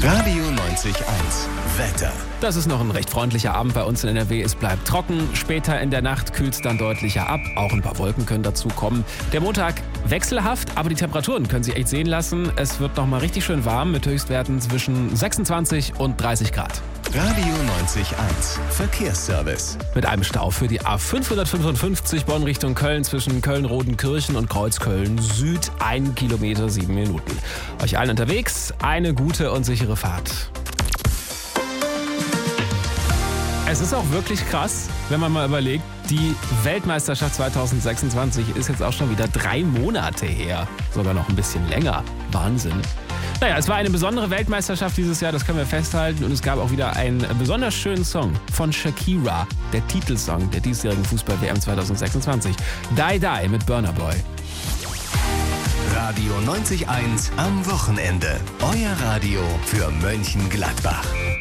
Radio 90.1 Wetter. Das ist noch ein recht freundlicher Abend bei uns in NRW. Es bleibt trocken. Später in der Nacht kühlt es dann deutlicher ab. Auch ein paar Wolken können dazu kommen. Der Montag wechselhaft, aber die Temperaturen können sich echt sehen lassen. Es wird noch mal richtig schön warm mit Höchstwerten zwischen 26 und 30 Grad. Radio 90.1 Verkehrsservice. Mit einem Stau für die A555 Bonn Richtung Köln zwischen Köln-Rodenkirchen und Kreuzköln Süd 1 Kilometer 7 Minuten. Euch allen unterwegs eine gute und sichere Fahrt. Es ist auch wirklich krass, wenn man mal überlegt, die Weltmeisterschaft 2026 ist jetzt auch schon wieder 3 Monate her. Sogar noch ein bisschen länger. Wahnsinn. Naja, es war eine besondere Weltmeisterschaft dieses Jahr, das können wir festhalten. Und es gab auch wieder einen besonders schönen Song von Shakira, der Titelsong der diesjährigen Fußball-WM 2026. Die Die mit Burna Boy. Radio 90.1 am Wochenende. Euer Radio für Mönchengladbach.